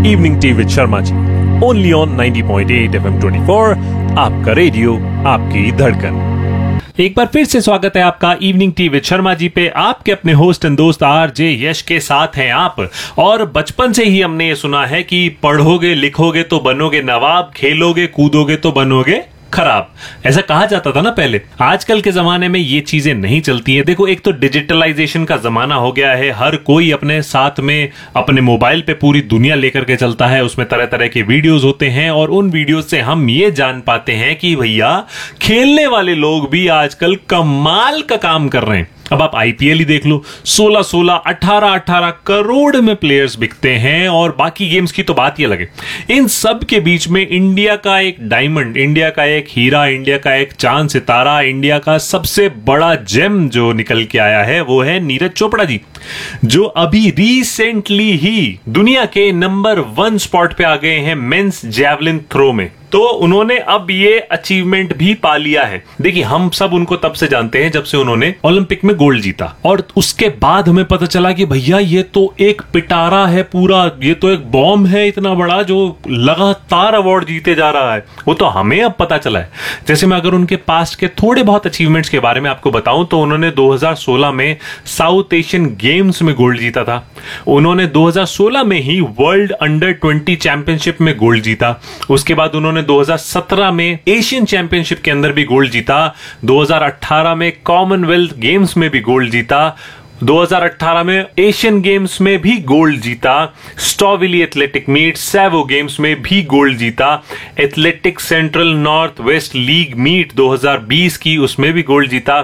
Evening tea with Sharma ji, only on 90.8 FM 24, आपका radio, आपकी धड़कन। एक बार फिर से स्वागत है आपका evening tea with Sharma ji पे। आपके अपने होस्ट एंड दोस्त आरजे यश के साथ हैं आप। और बचपन से ही हमने ये सुना है कि पढ़ोगे लिखोगे तो बनोगे नवाब, खेलोगे कूदोगे तो बनोगे खराब। ऐसा कहा जाता था ना पहले। आजकल के जमाने में ये चीजें नहीं चलती हैं। देखो, एक तो डिजिटलाइजेशन का जमाना हो गया है, हर कोई अपने साथ में अपने मोबाइल पे पूरी दुनिया लेकर के चलता है, उसमें तरह तरह के वीडियोस होते हैं और उन वीडियोस से हम ये जान पाते हैं कि भैया खेलने वाले लोग भी आजकल कमाल का काम कर रहे हैं। अब आप आईपीएल ही देख लो, 16-16, 18-18 करोड़ में प्लेयर्स बिकते हैं और बाकी गेम्स की तो बात ही अलग है। इन सब के बीच में इंडिया का एक डायमंड, इंडिया का एक हीरा, इंडिया का एक चांद सितारा, इंडिया का सबसे बड़ा जेम जो निकल के आया है वो है नीरज चोपड़ा जी, जो अभी रिसेंटली ही दुनिया के नंबर 1 स्पॉट पे आ गए हैं मेंस जैवलिन थ्रो में। तो उन्होंने अब ये अचीवमेंट भी पा लिया है। देखिए, हम सब उनको तब से जानते हैं जब से उन्होंने ओलंपिक में गोल्ड जीता, और उसके बाद हमें पता चला कि भैया ये तो एक पिटारा है पूरा, ये तो एक बॉम्ब है इतना बड़ा जो लगातार अवार्ड जीते जा रहा है। वो तो हमें अब पता चला है। जैसे मैं अगर उनके पास्ट के थोड़े बहुत अचीवमेंट्स के बारे में आपको बताऊं तो उन्होंने 2016 में साउथ एशियन गेम्स में गोल्ड जीता था। उन्होंने 2016 में ही वर्ल्ड अंडर 20 चैंपियनशिप में गोल्ड जीता। उसके बाद उन्होंने 2017 में एशियन चैंपियनशिप के अंदर भी गोल्ड जीता। 2018 में कॉमनवेल्थ गेम्स में भी गोल्ड जीता। 2018 में एशियन गेम्स में भी गोल्ड जीता। स्टॉविली एथलेटिक मीट सैवो गेम्स में भी गोल्ड जीता। Athletic central north west league meet 2020 की, उसमें भी गोल्ड जीता।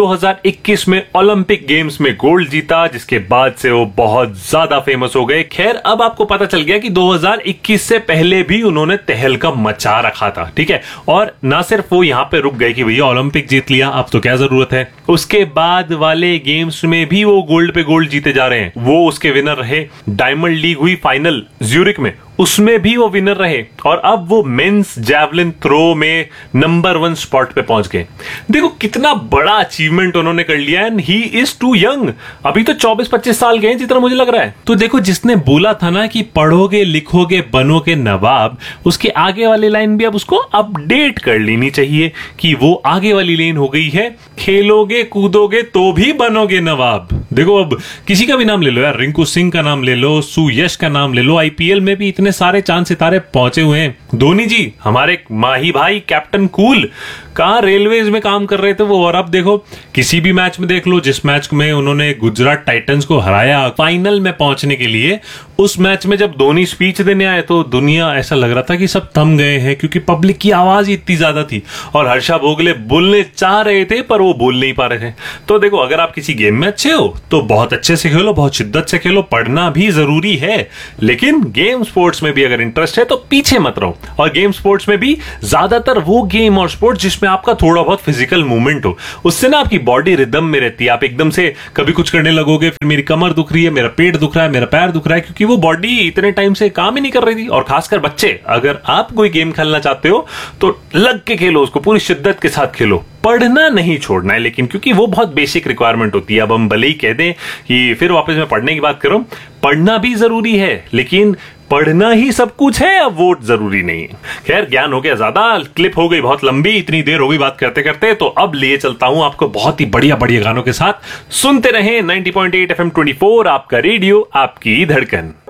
2021 में ओलंपिक गेम्स में गोल्ड जीता, जिसके बाद से वो बहुत ज्यादा फेमस हो गए। खैर, अब आपको पता चल गया कि 2021 से पहले भी उन्होंने तहलका मचा रखा था, ठीक है। और ना सिर्फ वो यहां पे रुक गए कि भैया ओलंपिक जीत लिया, अब तो क्या जरूरत है। उसके बाद वाले गेम्स में भी वो गोल्ड पे गोल्ड जीते जा रहे हैं। वो उसके विनर रहे। डायमंड लीग हुई फाइनल ज्यूरिक में, उसमें भी वो विनर रहे। और अब वो मेंस जैवलिन थ्रो में नंबर 1 स्पॉट पे पहुंच गए। देखो कितना बड़ा अचीवमेंट उन्होंने कर लिया। And he is to young, अभी तो 24-25 साल के हैं जितना मुझे लग रहा है। तो देखो, जिसने बोला था ना कि पढ़ोगे लिखोगे बनोगे नवाब, उसके आगे वाली लाइन भी अब उसको अपडेट कर लेनी चाहिए कि वो आगे वाली लाइन हो गई है, खेलोगे कूदोगे तो भी बनोगे नवाब। देखो, अब किसी का भी नाम ले लो यार, रिंकू सिंह का नाम ले लो, सुयश का नाम ले लो, आईपीएल में भी इतने सारे चांद सितारे पहुंचे हुए हैं। धोनी जी, हमारे माही भाई कैप्टन कूल, कहां रेलवेज में काम कर रहे थे वो, और अब देखो किसी भी मैच में देख लो, जिस मैच में उन्होंने गुजरात टाइटंस को हराया फाइनल में पहुंचने के लिए, उस मैच में जब धोनी स्पीच देने आए तो दुनिया ऐसा लग रहा था कि सब थम गए हैं, क्योंकि पब्लिक की आवाज इतनी ज्यादा थी और हर्षा भोगले बोलने चाह रहे थे पर वो बोल नहीं पा रहे थे। तो देखो, अगर आप किसी गेम में अच्छे हो तो बहुत अच्छे से खेलो, बहुत शिद्दत से खेलो, पढ़ना भी जरूरी है, लेकिन गेम स्पोर्ट्स में भी अगर इंटरेस्ट है तो पीछे मत रहो। और गेम स्पोर्ट्स में भी ज्यादातर वो गेम और स्पोर्ट्स जिसमें आपका थोड़ा बहुत फिजिकल मूवमेंट हो, उससे ना आपकी बॉडी रिदम में रहती है। आप एकदम से कभी कुछ करने लगोगे, फिर मेरी कमर दुख रही है, मेरा पेट दुख रहा है, मेरा पैर दुख रहा है, क्योंकि वो बॉडी इतने टाइम से काम ही नहीं कर रही थी। और खासकर बच्चे, अगर आप कोई गेम खेलना चाहते हो तो लग के खेलो, उसको पूरी शिद्दत के साथ खेलो। पढ़ना नहीं छोड़ना है, लेकिन क्योंकि वो बहुत बेसिक रिक्वायरमेंट होती है। अब हम भले ही कह दें कि फिर वापस मैं पढ़ने की बात करूं, पढ़ना भी जरूरी है, लेकिन पढ़ना ही सब कुछ है, अब वो जरूरी नहीं है। खैर, ज्ञान हो गया ज्यादा, क्लिप हो गई बहुत लंबी, इतनी देर हो गई बात करते करते। तो अब लिए चलता हूं आपको बहुत ही बढ़िया बढ़िया गानों के साथ। सुनते रहें 90.8 FM 24, आपका रेडियो, आपकी धड़कन।